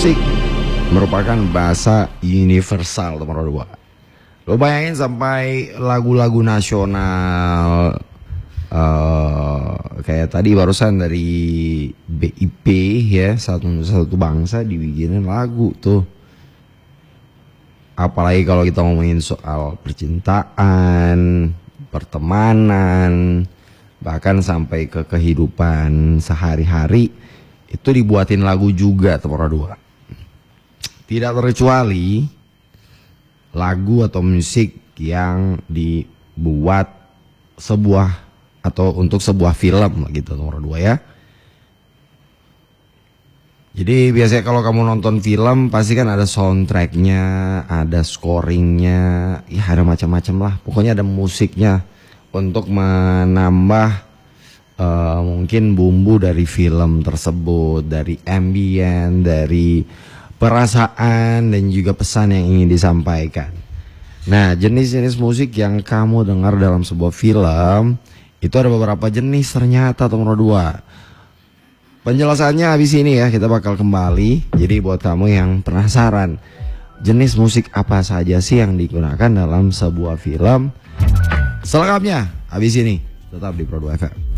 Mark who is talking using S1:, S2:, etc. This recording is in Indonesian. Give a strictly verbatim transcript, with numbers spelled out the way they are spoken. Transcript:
S1: musik merupakan bahasa universal nomor dua. Lo bayangin sampai lagu-lagu nasional uh, kayak tadi barusan dari B I P ya, satu satu bangsa dibikinin lagu tuh. Apalagi kalau kita ngomongin soal percintaan, pertemanan, bahkan sampai ke kehidupan sehari-hari itu dibuatin lagu juga nomor dua. Tidak terkecuali lagu atau musik yang dibuat sebuah atau untuk sebuah film gitu nomor dua ya. Jadi biasanya kalau kamu nonton film pasti kan ada soundtracknya, ada scoringnya, ya ada macam-macam lah. Pokoknya ada musiknya untuk menambah uh, mungkin bumbu dari film tersebut, dari ambient, dari perasaan dan juga pesan yang ingin disampaikan. Nah, jenis-jenis musik yang kamu dengar dalam sebuah film itu ada beberapa jenis ternyata nomor dua. Penjelasannya habis ini ya, kita bakal kembali. Jadi buat kamu yang penasaran jenis musik apa saja sih yang digunakan dalam sebuah film, selengkapnya habis ini tetap di Pro dua F M.